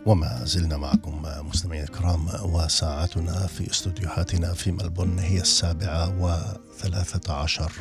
وما زلنا معكم مستمعين الكرام، وساعتنا في استوديوهاتنا في ملبورن هي 7:13.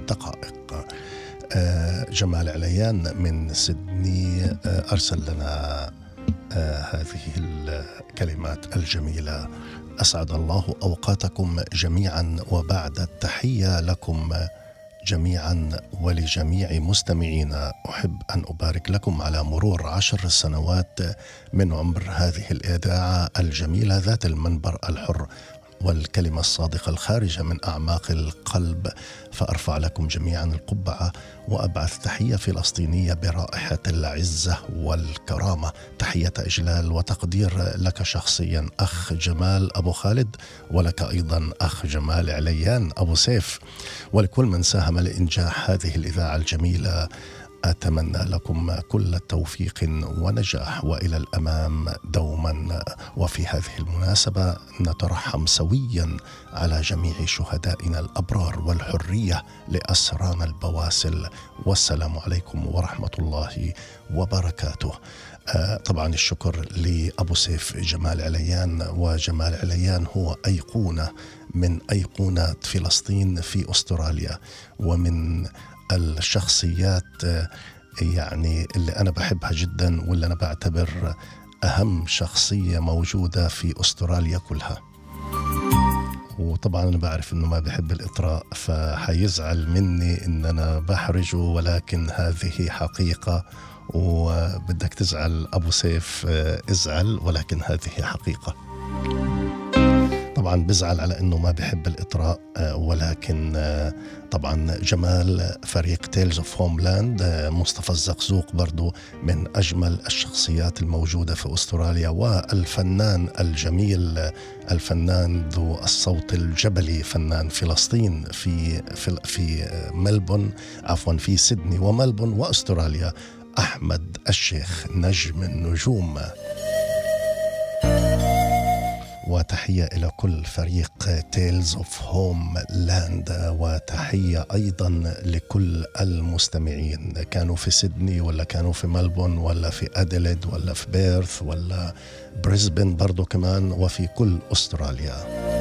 جمال عليان من سيدني أرسل لنا هذه الكلمات الجميلة: أسعد الله أوقاتكم جميعا، وبعد التحية لكم جميعا ولجميع مستمعينا أحب أن أبارك لكم على مرور 10 سنوات من عمر هذه الإذاعة الجميلة ذات المنبر الحر والكلمة الصادقة الخارجة من أعماق القلب، فأرفع لكم جميعا القبعة وأبعث تحية فلسطينية برائحة العزة والكرامة، تحية إجلال وتقدير لك شخصيا أخ جمال أبو خالد، ولك أيضا أخ جمال عليان أبو سيف، ولكل من ساهم لإنجاح هذه الإذاعة الجميلة. أتمنى لكم كل التوفيق ونجاح وإلى الأمام دوما. وفي هذه المناسبة نترحم سويا على جميع شهدائنا الأبرار والحرية لأسرانا البواسل، والسلام عليكم ورحمة الله وبركاته. طبعا الشكر لأبو سيف جمال عليان، وجمال عليان هو أيقونة من أيقونات فلسطين في أستراليا، ومن الشخصيات يعني اللي أنا بحبها جدا، واللي أنا بعتبر أهم شخصية موجودة في أستراليا كلها. وطبعا أنا بعرف أنه ما بحب الإطراء، فحيزعل مني أن أنا بحرجه، ولكن هذه حقيقة، وبدك تزعل أبو سيف ازعل، ولكن هذه حقيقة. طبعا بزعل على أنه ما بحب الإطراء، ولكن طبعا جمال فريق تيلز اوف هوملاند، مصطفى الزقزوق برضو من أجمل الشخصيات الموجودة في أستراليا، والفنان الجميل، الفنان ذو الصوت الجبلي، فنان فلسطين في ملبورن، عفوا في سيدني وملبورن وأستراليا، أحمد الشيخ نجم النجوم. وتحية إلى كل فريق تيلز اوف هوم لاند، وتحية أيضا لكل المستمعين، كانوا في سيدني ولا كانوا في ملبورن ولا في أديليد ولا في بيرث ولا بريسبن برضو كمان، وفي كل أستراليا.